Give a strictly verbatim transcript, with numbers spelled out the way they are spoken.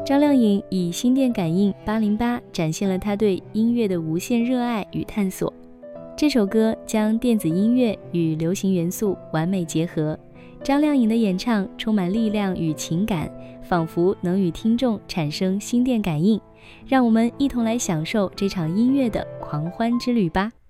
张靓颖以心电感应八零八展现了她对音乐的无限热爱与探索。这首歌将电子音乐与流行元素完美结合，张靓颖的演唱充满力量与情感，仿佛能与听众产生心电感应。让我们一同来享受这场音乐的狂欢之旅吧。